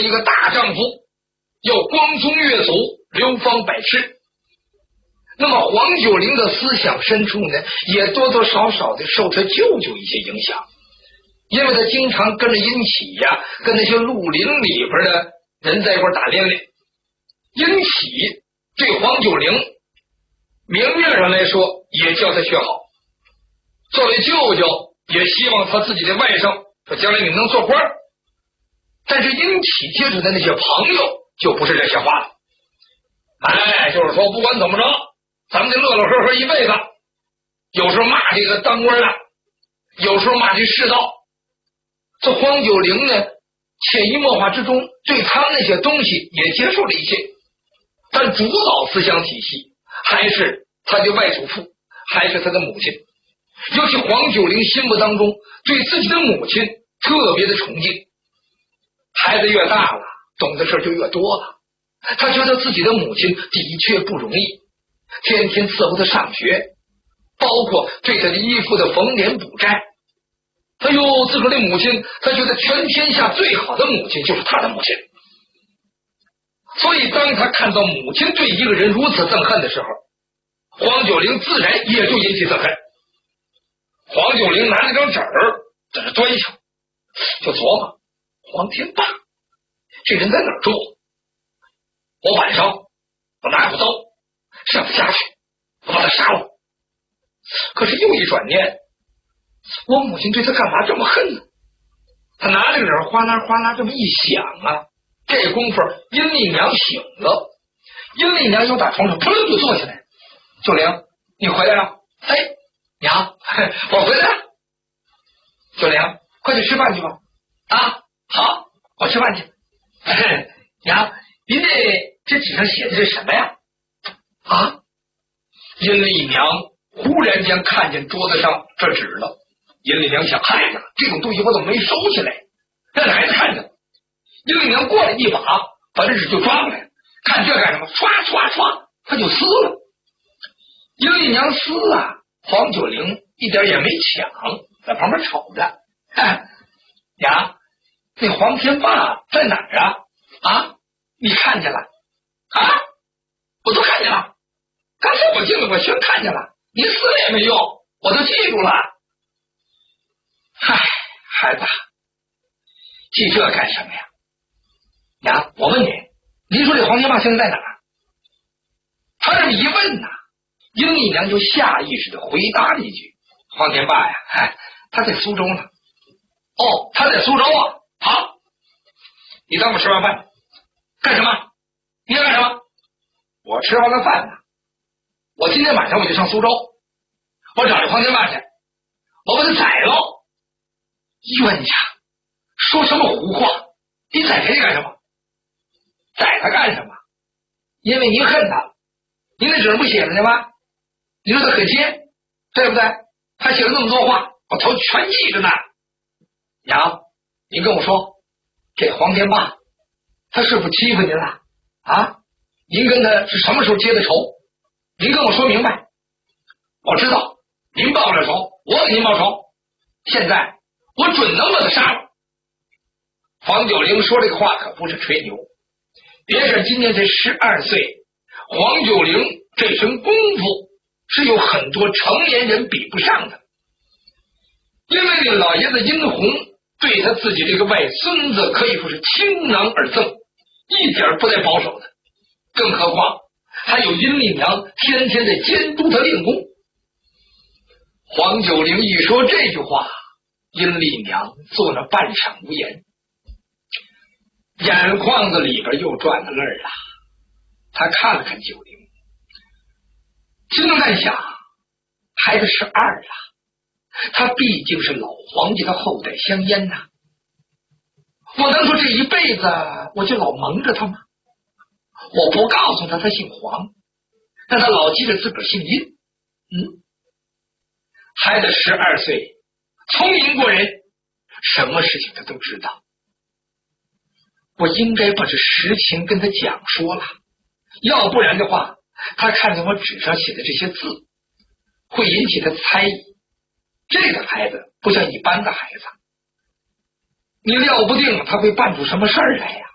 一个大丈夫，要光宗越祖，流芳百世。那么黄九龄的思想深处呢，也多多少少的受他舅舅一些影响，因为他经常跟着殷启呀，跟那些绿林里边的人在一块打连连。殷启对黄九龄明面上来说也叫他学好，作为舅舅也希望他自己的外甥说将来你能做官，但是殷启接触的那些朋友就不是这些话了。就是说不管怎么着，咱们得乐乐呵呵一辈子。有时候骂这个当官的，有时候骂这世道。这黄九龄呢，潜移默化之中对他那些东西也接受了一些，但主导思想体系还是他的外祖父，还是他的母亲。尤其黄九龄心目当中对自己的母亲特别的崇敬。孩子越大了，懂的事就越多了。他觉得自己的母亲的确不容易，天天伺候他上学，包括对他的衣服的缝点补债。哎呦，自个儿的母亲，他觉得全天下最好的母亲就是他的母亲。所以当他看到母亲对一个人如此憎恨的时候，黄九龄自然也就引起憎恨。黄九龄拿那张纸儿在这端详，就琢磨黄天霸这人在哪儿住？我晚上我拿把刀上他家去，我把他杀了。可是又一转念，我母亲对他干嘛这么恨呢？他拿这个人哗啦哗啦这么一响啊，这功夫殷丽娘醒了。殷丽娘又打床上扑棱就坐起来，九龄你回来了。哎，娘我回来了。九龄快去吃饭去吧。啊，好，我吃饭去。娘，您这纸上写的是什么呀？啊！殷丽娘忽然间看见桌子上这纸了。殷丽娘想，嗨呀，这种东西我怎么没收起来？让孩子看着。殷丽娘过来一把把这纸就抓过来，看这干什么？唰唰唰，他就撕了。殷丽娘撕啊，黄九龄一点也没抢，在旁边瞅着。娘，那黄天霸在哪儿啊？啊，你看见了？啊，我都看见了。刚才我进来我全看见了，你撕了也没用，我都记住了。嗨，孩子，记这干什么呀？娘，我问你，您说这黄天霸现在在哪儿？他这么一问呐，殷丽娘就下意识的回答了一句：黄天霸呀，他在苏州呢。哦，他在苏州啊。好，你等我吃完饭干什么？你要干什么？我吃完了饭呢，我今天晚上我就上苏州，我找这黄天霸去，我把他宰了。冤家，说什么胡话？你宰谁干什么？宰他干什么？因为您恨他，您那纸上不写着呢吗？你说他很奸，对不对？他写了那么多话，我头全记着呢。娘，您跟我说，这黄天霸他是不是欺负您了啊？您跟他是什么时候结的仇？您跟我说明白。我知道您报不了仇，我给您报仇。现在我准能把他杀了。黄九龄说这个话可不是吹牛，别看今年才12岁，黄九龄这身功夫是有很多成年人比不上的。因为这个老爷子殷红对他自己这个外孙子可以说是倾囊而赠，一点不带保守的，更何况还有殷丽娘天天在监督他练功。黄九龄一说这句话，殷丽娘坐那半晌无言，眼眶子里边又转了泪了。他看了看九龄，心中在想，孩子12了，他毕竟是老黄家的后代香烟呐，我能说这一辈子我就老蒙着他吗？我不告诉他他姓黄，让他老记着自个儿姓殷。孩子12岁，聪明过人，什么事情他都知道。我应该把这实情跟他讲说了，要不然的话，他看见我纸上写的这些字，会引起他的猜疑。这个孩子不像一般的孩子，你料不定他会办出什么事儿来呀。